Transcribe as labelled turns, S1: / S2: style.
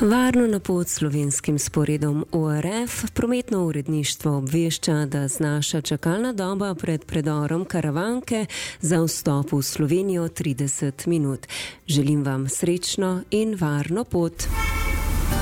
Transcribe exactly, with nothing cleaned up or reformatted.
S1: Varno na pot slovenskim sporedom O R F prometno uredništvo obvešča, da znaša čakalna doba pred predorom Karavanke za vstop v Slovenijo trideset minut. Želim vam srečno in varno pot.